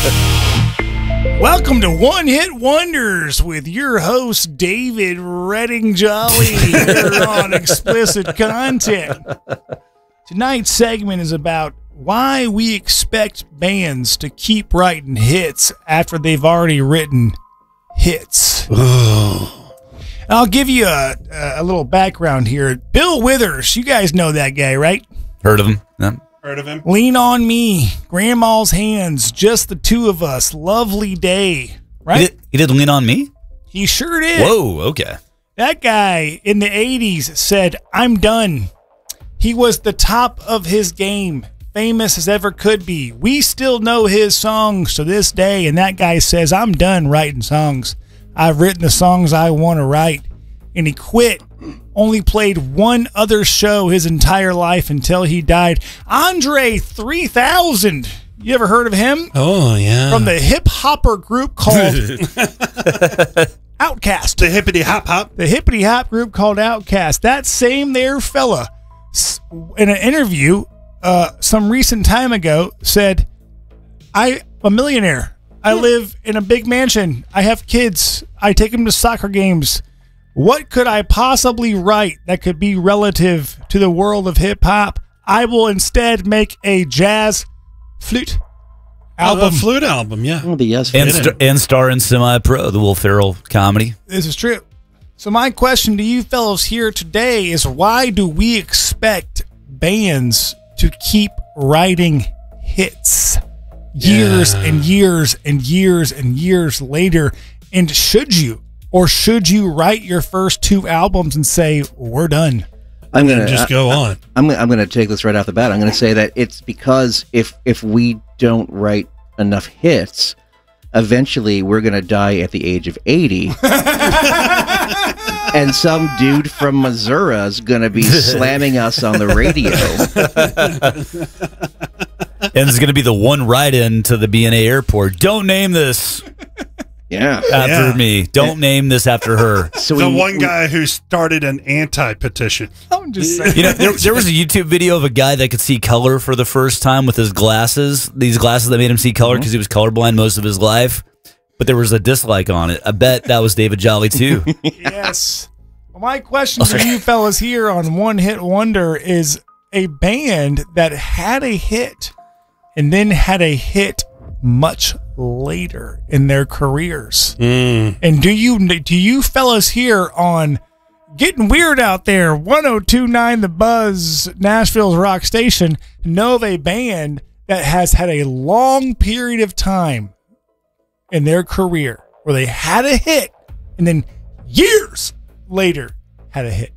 Welcome to One Hit Wonders with your host, David Redding Jolly, here on Explicit Content. Tonight's segment is about why we expect bands to keep writing hits after they've already written hits. I'll give you a little background here. Bill Withers, you guys know that guy, right? Heard of him? Yeah. Heard of him? Lean on Me, Grandma's Hands, Just the Two of Us, Lovely Day, right? He did Lean on Me? He sure did. Whoa, okay. That guy in the 80s said, I'm done. He was the top of his game, famous as ever could be. We still know his songs to this day, and that guy says, I'm done writing songs. I've written the songs I want to write. And he quit. Only played one other show his entire life until he died. Andre 3000. You ever heard of him? Oh, yeah. From the hip-hopper group called Outkast. The Hippity Hop Hop. The Hippity Hop group called Outkast. That same there fella, in an interview some recent time ago, said, I'm a millionaire. I live in a big mansion. I have kids. I take them to soccer games. What could I possibly write that could be relative to the world of hip-hop? I will instead make a jazz flute album. A flute album, yeah. Oh, the yes. And star in Semi-Pro, the Will Ferrell comedy. This is true. So my question to you fellows here today is, why do we expect bands to keep writing hits years and years and years and years later? And should you write your first two albums and say, we're done? I'm gonna just go on. I'm gonna take this right off the bat. I'm gonna say that it's because if we don't write enough hits, eventually we're gonna die at the age of 80. And some dude from Missouri is going to be slamming us on the radio. And it's going to be the one write-in to the BNA airport. Don't name this after me. Don't name this after her. So the one guy who started an anti-petition. I'm just saying. You know, there was a YouTube video of a guy that could see color for the first time with his glasses. These glasses that made him see color because he was colorblind most of his life. But there was a dislike on it. I bet that was David Jolly, too. Yes. Well, my question for you fellas here on One Hit Wonder is a band that had a hit and then had a hit much later in their careers. And do you fellas here on Getting Weird Out There, 102.9 The Buzz, Nashville's rock station, know of a band that has had a long period of time in their career where they had a hit and then years later had a hit?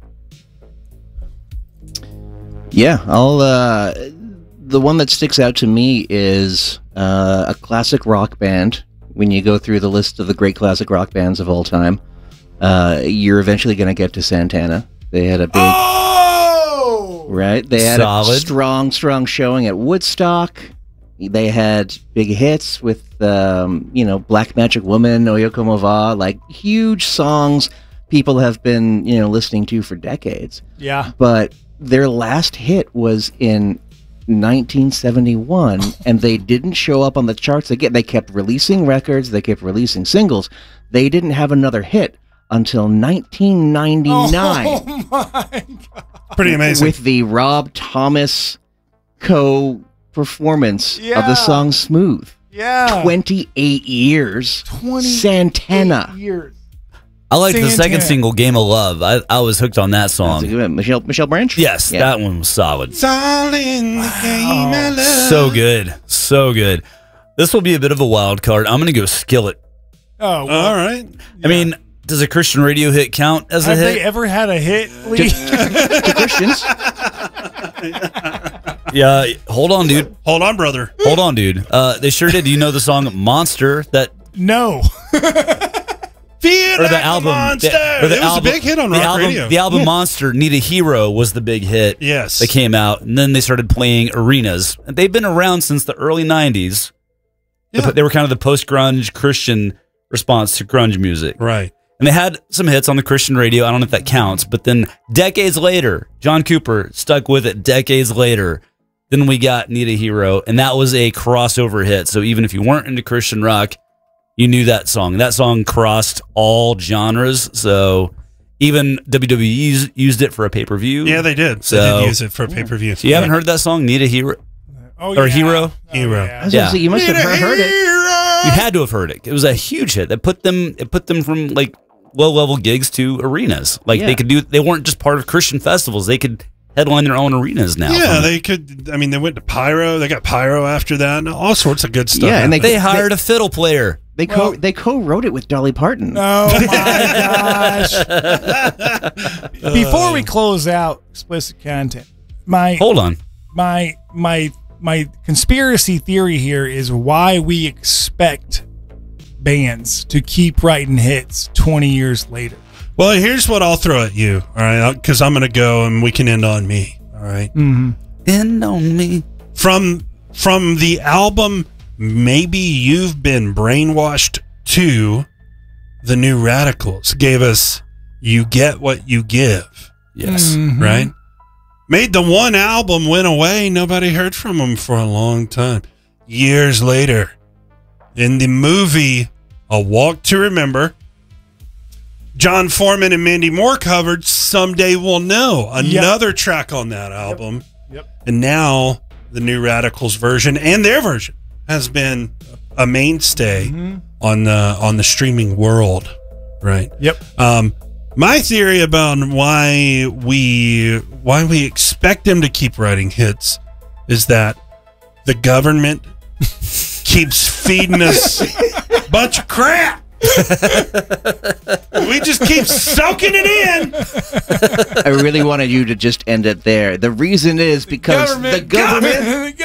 Yeah, the one that sticks out to me is a classic rock band. When you go through the list of the great classic rock bands of all time, you're eventually going to get to Santana. They had a big, right? They had a strong showing at Woodstock. They had big hits with, Black Magic Woman, Oyoko Mova, like huge songs people have been, listening to for decades. Yeah. But their last hit was in 1971, and they didn't show up on the charts again. They kept releasing records. They kept releasing singles. They didn't have another hit until 1999. Oh, my God. Pretty amazing. With the Rob Thomas performance of the song Smooth. Yeah. 28 years. Santana. Years. I like the second single, Game of Love. I was hooked on that song. Michelle Branch? Yes, that one was solid. It's all in the game of love. So good. So good. This will be a bit of a wild card. I'm going to go Skillet. Oh, well, all right. I mean, does a Christian radio hit count as a hit? Have they ever had a hit, Lee? To Christians? Yeah, hold on, dude. Hold on, brother. Hold on, dude. They sure did. Do you know the song Monster? No. Or the album. It was a big hit on rock radio. The album Monster, Need a Hero, was the big hit. Yes. That came out, and then they started playing arenas. They've been around since the early 90s. Yeah. They were kind of the post-grunge Christian response to grunge music. Right. And they had some hits on the Christian radio. I don't know if that counts. But then decades later, John Cooper stuck with it decades later. Then we got Need a Hero, and that was a crossover hit. So even if you weren't into Christian rock, you knew that song. That song crossed all genres. So even WWE used it for a pay-per-view. Yeah, they did. So, they did use it for a pay-per-view. So you haven't heard that song, Need a Hero? Or Hero? Hero. I was gonna say, you must have heard it. You had to have heard it. It was a huge hit. It put them from like low-level gigs to arenas. Like they weren't just part of Christian festivals. They could headline their own arenas now. Yeah, they could. I mean, they went to Pyro. They got Pyro after that, and all sorts of good stuff. Yeah, and they hired a fiddle player. They co-wrote it with Dolly Parton. Oh my gosh! Before we close out explicit content, hold on. My conspiracy theory here is why we expect bands to keep writing hits 20 years later. Well, here's what I'll throw at you, all right? Because I'm going to go and we can end on me, all right? Mm-hmm. End on me. From the album, Maybe You've Been Brainwashed to the New Radicals gave us You Get What You Give. Yes. Mm-hmm. Right? Made the one album, went away. Nobody heard from them for a long time. Years later, in the movie A Walk to Remember, John Foreman and Mandy Moore covered Someday We'll Know, another track on that album. Yep. And now the New Radicals version and their version has been a mainstay on the streaming world, right? Yep. My theory about why we expect them to keep writing hits is that the government keeps feeding us a bunch of crap. We just keep soaking it in. I really wanted you to just end it there. The reason is because the government.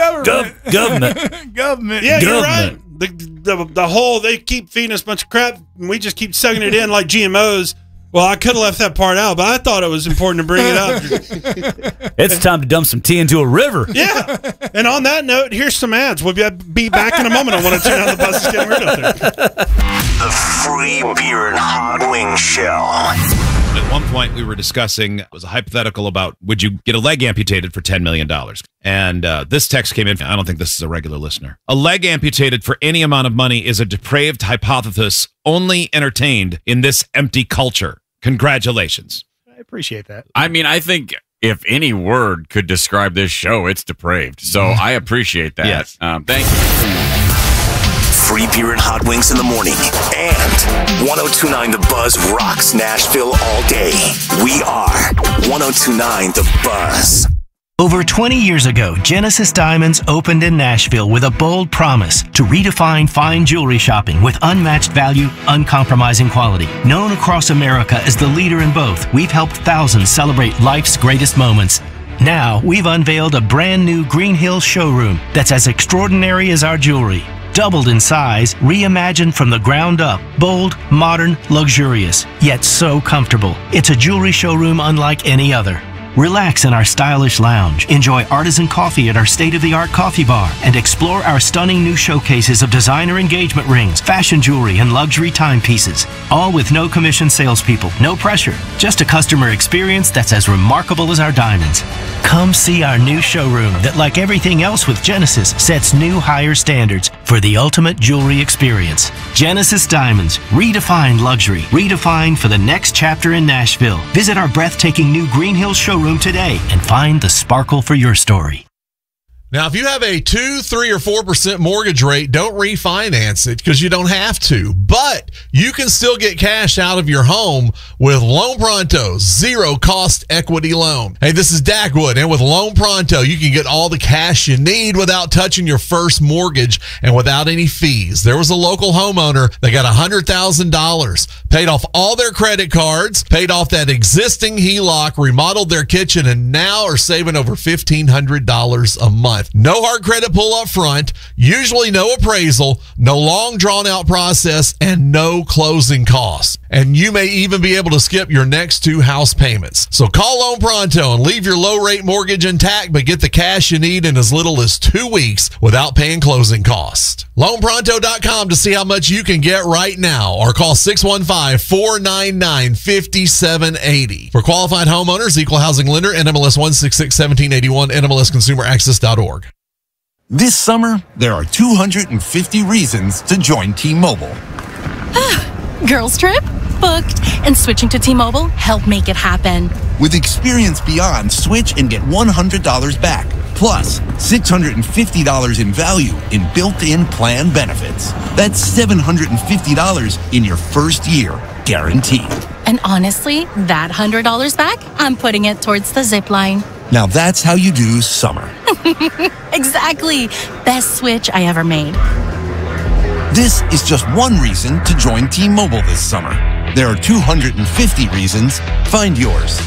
Government. Yeah, you're right. The whole, they keep feeding us a bunch of crap, and we just keep sucking it in like GMOs. Well, I could have left that part out, but I thought it was important to bring it up. It's time to dump some tea into a river. Yeah. And on that note, here's some ads. We'll be back in a moment. I want to turn down the bus. It's getting weird up there. The Free Beer and Hot Wing Show. At one point, we were discussing, it was a hypothetical about, would you get a leg amputated for $10 million? And this text came in. I don't think this is a regular listener. A leg amputated for any amount of money is a depraved hypothesis only entertained in this empty culture. Congratulations. I appreciate that. I mean, I think if any word could describe this show, it's depraved. So I appreciate that. Yes. Thank you. Free Beer and Hot Wings in the morning. And 102.9 The Buzz rocks Nashville all day. We are 102.9 The Buzz. Over 20 years ago, Genesis Diamonds opened in Nashville with a bold promise to redefine fine jewelry shopping with unmatched value, uncompromising quality. Known across America as the leader in both, we've helped thousands celebrate life's greatest moments. Now, we've unveiled a brand new Green Hills showroom that's as extraordinary as our jewelry. Doubled in size, reimagined from the ground up, bold, modern, luxurious, yet so comfortable. It's a jewelry showroom unlike any other. Relax in our stylish lounge, enjoy artisan coffee at our state-of-the-art coffee bar, and explore our stunning new showcases of designer engagement rings, fashion jewelry, and luxury timepieces. All with no commission salespeople, no pressure, just a customer experience that's as remarkable as our diamonds. Come see our new showroom that, like everything else with Genesis, sets new higher standards for the ultimate jewelry experience. Genesis Diamonds, redefined luxury, redefined for the next chapter in Nashville. Visit our breathtaking new Green Hills showroom today and find the sparkle for your story. Now, if you have a 2, 3, or 4% mortgage rate, don't refinance it because you don't have to. But you can still get cash out of your home with Loan Pronto's zero-cost equity loan. Hey, this is Dak Wood, and with Loan Pronto, you can get all the cash you need without touching your first mortgage and without any fees. There was a local homeowner that got $100,000, paid off all their credit cards, paid off that existing HELOC, remodeled their kitchen, and now are saving over $1,500 a month. No hard credit pull up front, usually no appraisal, no long drawn out process, and no closing costs. And you may even be able to skip your next 2 house payments. So call Loan Pronto and leave your low rate mortgage intact, but get the cash you need in as little as 2 weeks without paying closing costs. LoanPronto.com to see how much you can get right now, or call 615-499-5780. For qualified homeowners, Equal Housing Lender, NMLS 1661781, NMLSConsumerAccess.org. T-Mobile.com/T-Mobile.org. This summer, there are 250 reasons to join T-Mobile. Girls trip? Booked. And switching to T-Mobile helped make it happen. With Experience Beyond, switch and get $100 back. Plus, $650 in value in built-in plan benefits. That's $750 in your first year, guaranteed. And honestly, that $100 back, I'm putting it towards the zip line. Now that's how you do summer. Exactly. Best switch I ever made. This is just one reason to join T-Mobile this summer. There are 250 reasons. Find yours.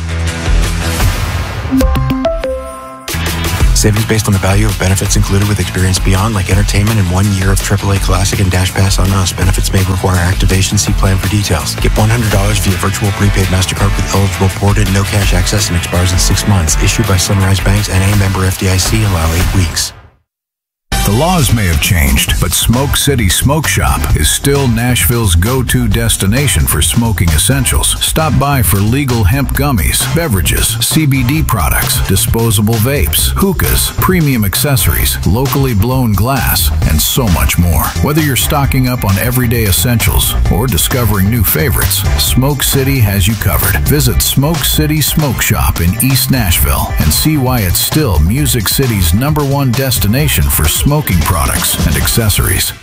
Savings based on the value of benefits included with Experience Beyond, like entertainment and 1 year of AAA Classic and Dash Pass on us. Benefits may require activation. See plan for details. Get $100 via virtual prepaid MasterCard with eligible ported, no cash access, and expires in 6 months. Issued by Sunrise Banks and a member FDIC. Allow 8 weeks. The laws may have changed, but Smoke City Smoke Shop is still Nashville's go-to destination for smoking essentials. Stop by for legal hemp gummies, beverages, CBD products, disposable vapes, hookahs, premium accessories, locally blown glass, and so much more. Whether you're stocking up on everyday essentials or discovering new favorites, Smoke City has you covered. Visit Smoke City Smoke Shop in East Nashville and see why it's still Music City's #1 destination for smoking products and accessories.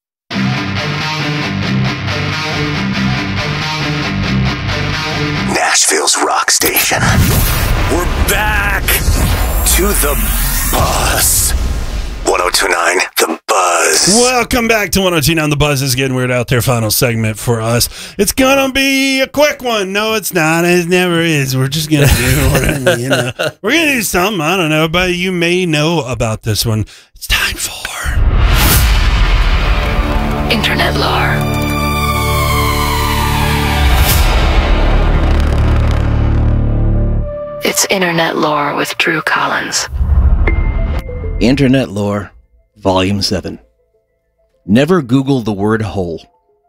Nashville's rock station. We're back to the Buzz. 1029 The Buzz. Welcome back to 1029 The Buzz. Is getting weird out there. Final segment for us. It's gonna be a quick one. No, it's not. It never is. We're just gonna do we're gonna do something. I don't know, but you may know about this one. It's time for Internet lore. It's Internet Lore with Drew Collins. Internet Lore, Volume 7. Never Google the word hole.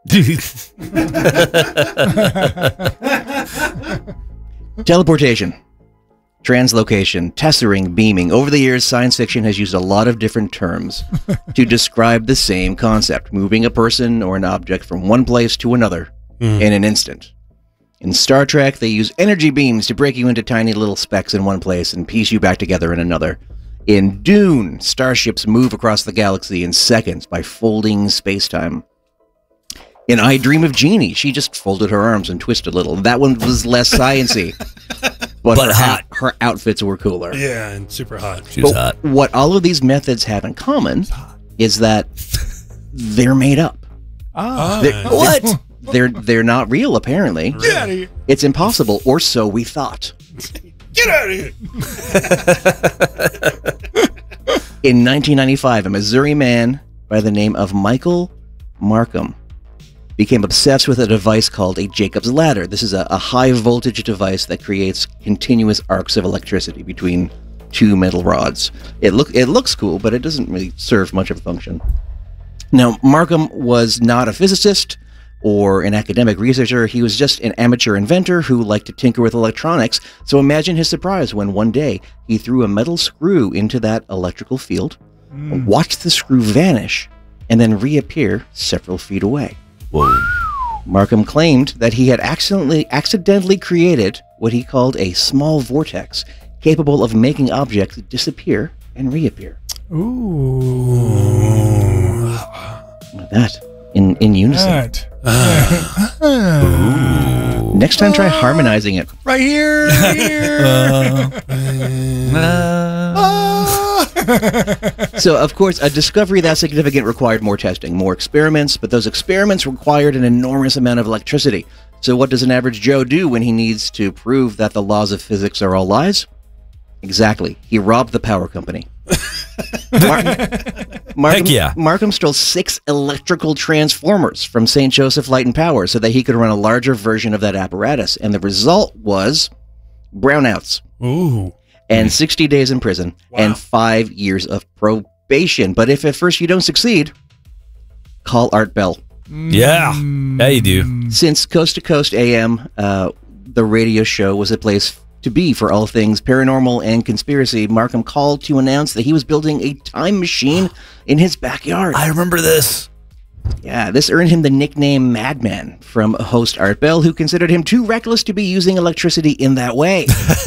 Teleportation, translocation, tessering, beaming. Over the years, science fiction has used a lot of different terms to describe the same concept, moving a person or an object from one place to another in an instant. In Star Trek, they use energy beams to break you into tiny little specks in one place and piece you back together in another. In Dune, starships move across the galaxy in seconds by folding space-time. In I Dream of Jeannie, she just folded her arms and twisted a little. That one was less science-y. But her outfits were cooler. Yeah, and super hot. She was hot. What all of these methods have in common is that they're made up. What? They're not real, apparently. Get out of here. It's impossible, or so we thought. Get out of here. In 1995, a Missouri man by the name of Michael Markham became obsessed with a device called a Jacob's Ladder. This is a high-voltage device that creates continuous arcs of electricity between two metal rods. It looks cool, but it doesn't really serve much of a function. Now, Markham was not a physicist or an academic researcher. He was just an amateur inventor who liked to tinker with electronics. So imagine his surprise when one day he threw a metal screw into that electrical field, watched the screw vanish, and then reappear several feet away. Whoa. Markham claimed that he had accidentally created what he called a small vortex, capable of making objects disappear and reappear. Ooh. Like that. In unison. Next time, try harmonizing it. Right here. Right here. So, of course, a discovery that significant required more testing, more experiments, but those experiments required an enormous amount of electricity. So what does an average Joe do when he needs to prove that the laws of physics are all lies? Exactly. He robbed the power company. Markham stole 6 electrical transformers from St. Joseph Light and Power so that he could run a larger version of that apparatus. And the result was brownouts. Ooh. And 60 days in prison and 5 years of probation. But if at first you don't succeed, call Art Bell. Yeah. Yeah, you do. Since Coast to Coast AM, the radio show was a place to be for all things paranormal and conspiracy, Markham called to announce that he was building a time machine in his backyard. I remember this. Yeah, this earned him the nickname Madman from host Art Bell, who considered him too reckless to be using electricity in that way.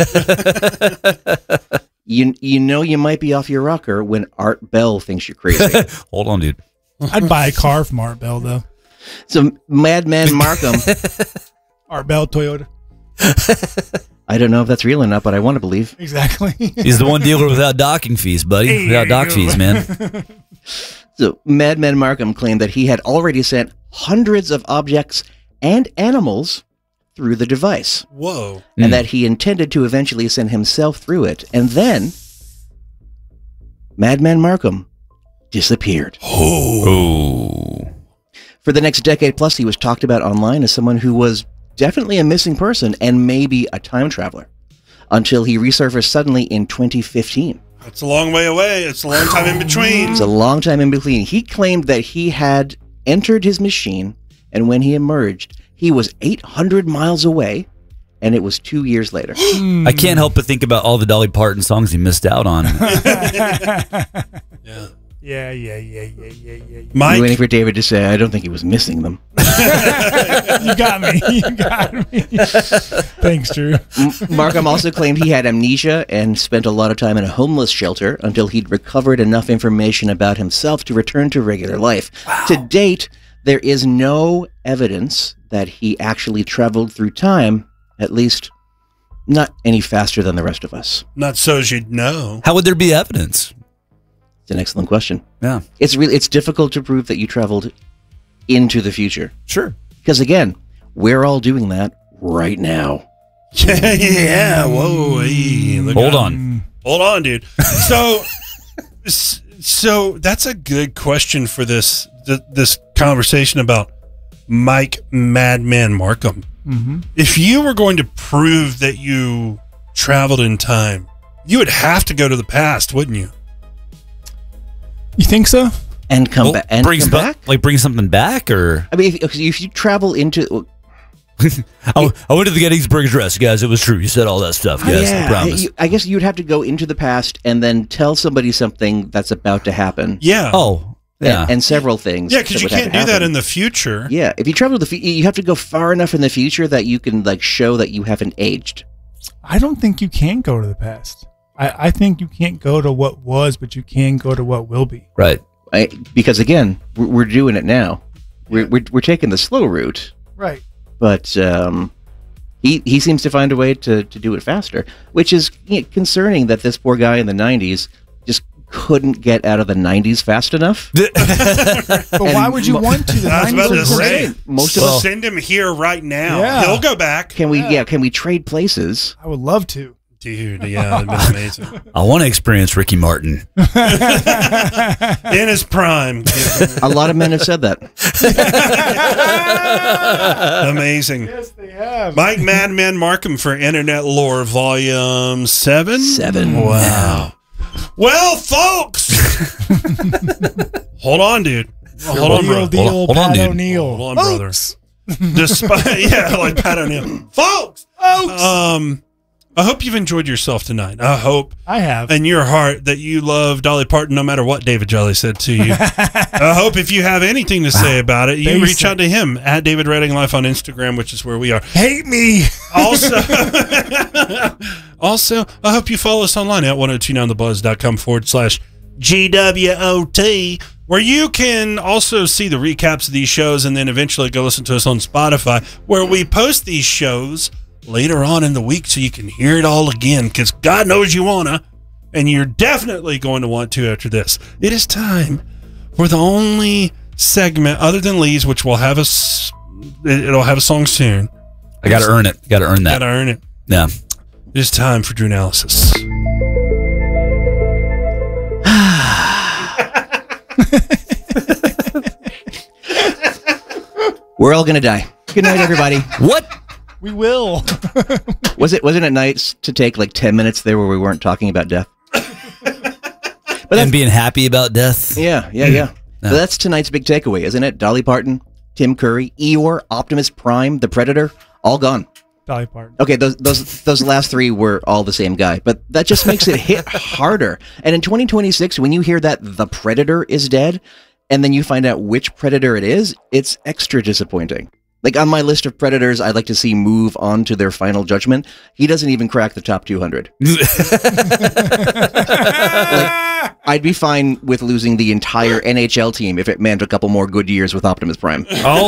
You know you might be off your rocker when Art Bell thinks you're crazy. Hold on, dude. I'd buy a car from Art Bell, though. So Madman Markham. Art Bell, Toyota. I don't know if that's real or not, but I want to believe. Exactly. He's the one dealer without docking fees, buddy. Hey, without dock fees, man. So Madman Markham claimed that he had already sent hundreds of objects and animals through the device. Whoa. And that he intended to eventually send himself through it. And then Madman Markham disappeared. Oh. For the next decade plus, he was talked about online as someone who was definitely a missing person and maybe a time traveler, until he resurfaced suddenly in 2015. It's a long way away. It's a long time in between. It's a long time in between. He claimed that he had entered his machine, and when he emerged, he was 800 miles away, and it was 2 years later. I can't help but think about all the Dolly Parton songs he missed out on. Yeah. I'm waiting for David to say, I don't think he was missing them. You got me. You got me. Thanks, Drew. Markham also claimed he had amnesia and spent a lot of time in a homeless shelter until he'd recovered enough information about himself to return to regular life. Wow. To date, there is no evidence that he actually traveled through time, at least not any faster than the rest of us. Not so as you'd know. How would there be evidence? It's an excellent question. Yeah. It's difficult to prove that you traveled into the future. Sure. Because again, we're all doing that right now. Yeah. Whoa. Hey, Hold on. Hold on, dude. So that's a good question for this conversation about Mike Madman Markham. Mm-hmm. If you were going to prove that you traveled in time, you would have to go to the past, wouldn't you? You think so? And come back? And bring come back? Like bring something back, or I mean, if you travel into, I went to the Gettysburg Address, guys. It was true. You said all that stuff, guys. I promise. I guess you'd have to go into the past and then tell somebody something that's about to happen. Yeah. Oh, yeah. And several things. Yeah, because you can't do that in the future. Yeah, if you travel to the future, you have to go far enough in the future that you can like show that you haven't aged. I don't think you can go to the past. I think you can't go to what was, but you can go to what will be. Right. Because again, we're doing it now. We're taking the slow route. Right. But he seems to find a way to do it faster, which is concerning that this poor guy in the 90s just couldn't get out of the 90s fast enough. But why would you want to? The I was 90s about were to say, great. Most of us send him here right now. Yeah. He'll go back. Can we trade places? I would love to. Dude, yeah, that'd been amazing. I want to experience Ricky Martin in his prime. A lot of men have said that. Amazing. Yes, they have. Mike Madman Markham for Internet Lore, Volume 7? 7. Wow. Well, folks. Hold on, dude. Hold on, bro. Hold on, dude. O'Neill. Hold on, brother. Despite, like Pat O'Neill. Folks. I hope you've enjoyed yourself tonight. I hope I have. in your heart that you love Dolly Parton no matter what David Jolly said to you. I hope if you have anything to say about it, you reach out to him at David Redding Life on Instagram, which is where we are. Hate me. Also, I hope you follow us online at 1029thebuzz.com/GWOT, where you can also see the recaps of these shows and then eventually go listen to us on Spotify, where we post these shows later on in the week so you can hear it all again, because God knows you wanna, and you're definitely going to want to after this. It is time for the only segment other than Lee's, which will have it'll have a song soon. I gotta earn it. Gotta earn that. Gotta earn it. Yeah. It is time for Drew Analysis. We're all gonna die. Good night, everybody. What? We will. Wasn't it nice to take like 10 minutes there where we weren't talking about death? And being happy about death. Yeah. But that's tonight's big takeaway, isn't it? Dolly Parton, Tim Curry, Eeyore, Optimus Prime, The Predator, all gone. Dolly Parton. Okay, those last three were all the same guy, but that just makes it hit harder. And in 2026, when you hear that the Predator is dead, and then you find out which Predator it is, it's extra disappointing. Like, on my list of Predators I'd like to see move on to their final judgment, he doesn't even crack the top 200. Like, I'd be fine with losing the entire NHL team if it meant a couple more good years with Optimus Prime.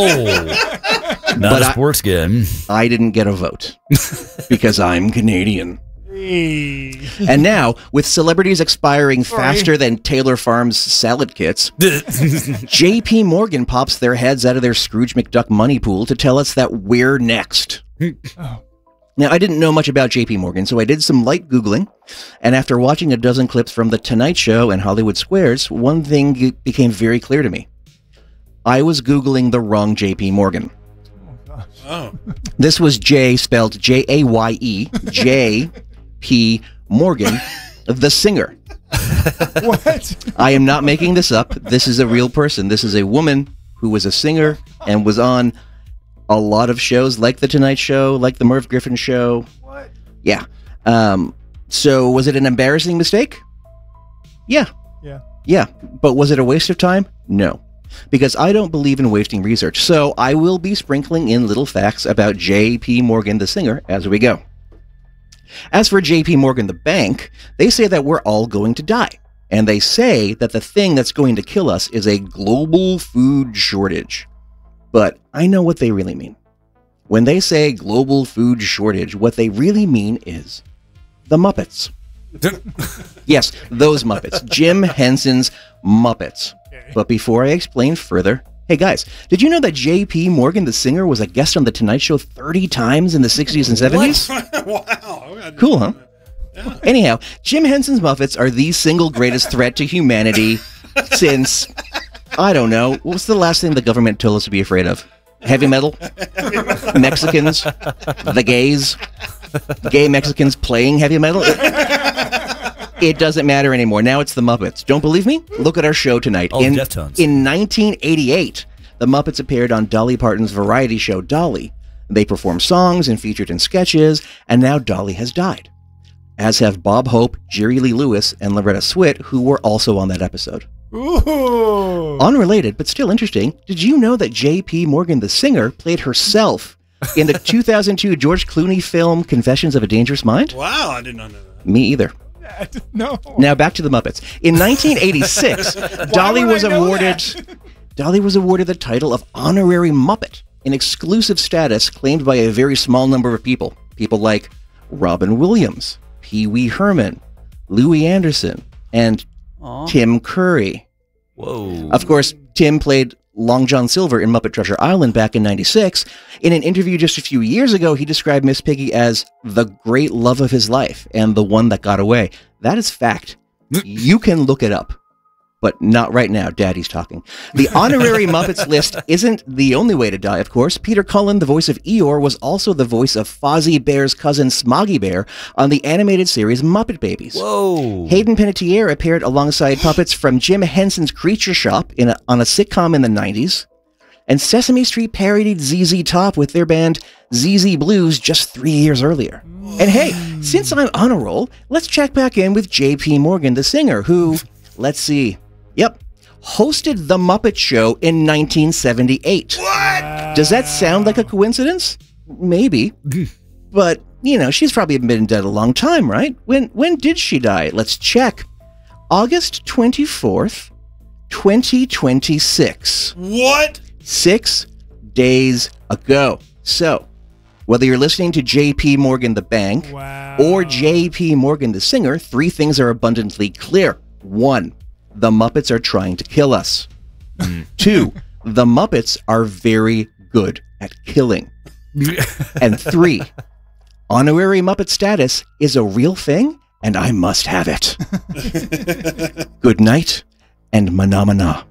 Oh, not a sports game. I didn't get a vote because I'm Canadian. And now, with celebrities expiring faster than Taylor Farms salad kits, JP Morgan pops their heads out of their Scrooge McDuck money pool to tell us that we're next. Now, I didn't know much about JP Morgan, so I did some light Googling, and after watching a dozen clips from The Tonight Show and Hollywood Squares, one thing became very clear to me. I was Googling the wrong JP Morgan. Oh. This was Jay, spelled J-A-Y-E, J.P. Morgan, the singer. What? I am not making this up. This is a real person. This is a woman who was a singer and was on a lot of shows like The Tonight Show, like The Merv Griffin Show. What? Yeah. So was it an embarrassing mistake? Yeah. Yeah. Yeah. But was it a waste of time? No. Because I don't believe in wasting research. So I will be sprinkling in little facts about J.P. Morgan, the singer, as we go. As for J.P. Morgan, the bank, they say that we're all going to die. And they say that the thing that's going to kill us is a global food shortage. But I know what they really mean. When they say global food shortage, what they really mean is the Muppets. Yes, those Muppets. Jim Henson's Muppets. Okay. But before I explain further, hey guys, did you know that J.P. Morgan, the singer, was a guest on The Tonight Show 30 times in the 60s and 70s? Wow. Cool, huh? Yeah. Anyhow, Jim Henson's Muppets are the single greatest threat to humanity since, I don't know, what's the last thing the government told us to be afraid of? Heavy metal? Mexicans? The gays? Gay Mexicans playing heavy metal? It doesn't matter anymore. Now it's the Muppets. Don't believe me? Look at our show tonight. Oh, Deftones. In 1988, the Muppets appeared on Dolly Parton's variety show, Dolly. They performed songs and featured in sketches, and now Dolly has died. As have Bob Hope, Jerry Lee Lewis, and Loretta Swit, who were also on that episode. Ooh. Unrelated, but still interesting, did you know that J.P. Morgan, the singer, played herself in the 2002 George Clooney film Confessions of a Dangerous Mind? Wow, I did not know that. Me either. No. Now back to the Muppets. In 1986, Dolly was awarded the title of Honorary Muppet, an exclusive status claimed by a very small number of people. People like Robin Williams, Pee Wee Herman, Louis Anderson, and Tim Curry. Whoa. Of course, Tim played Long John Silver in Muppet Treasure Island back in '96. In an interview just a few years ago, he described Miss Piggy as the great love of his life and the one that got away. That is fact. You can look it up. But not right now, Daddy's talking. The honorary Muppets list isn't the only way to die, of course. Peter Cullen, the voice of Eeyore, was also the voice of Fozzie Bear's cousin Smoggy Bear on the animated series Muppet Babies. Whoa. Hayden Panettiere appeared alongside puppets from Jim Henson's Creature Shop on a sitcom in the 90s. And Sesame Street parodied ZZ Top with their band ZZ Blues just 3 years earlier. And hey, since I'm on a roll, let's check back in with J.P. Morgan, the singer, who, let's see, hosted The Muppet Show in 1978. What? Does that sound like a coincidence? Maybe. But, you know, she's probably been dead a long time, right? When did she die? Let's check. August 24th, 2026. What? 6 days ago. So, whether you're listening to J.P. Morgan the bank or J.P. Morgan the singer, 3 things are abundantly clear. 1, the Muppets are trying to kill us. 2, the Muppets are very good at killing. And 3, honorary Muppet status is a real thing, and I must have it. Good night, and manamana.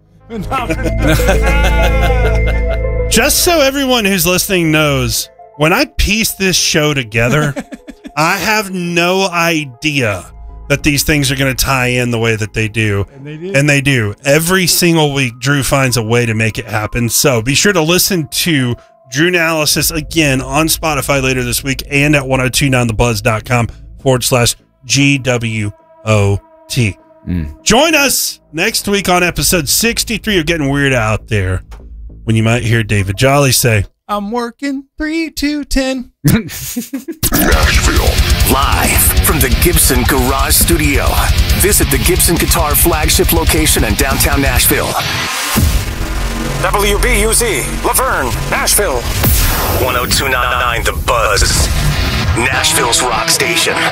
Just so everyone who's listening knows, when I piece this show together, I have no idea that these things are going to tie in the way that they do. And they do. Every single week, Drew finds a way to make it happen. So be sure to listen to Drew Analysis again on Spotify later this week and at 1029thebuzz.com/GWOT. Join us next week on episode 63 of Getting Weird Out There, when you might hear David Jolly say, I'm working 3 to 10. Nashville. Live from the Gibson Garage Studio. Visit the Gibson Guitar flagship location in downtown Nashville. WBUZ, Laverne, Nashville. 1029 The Buzz. Nashville's rock station.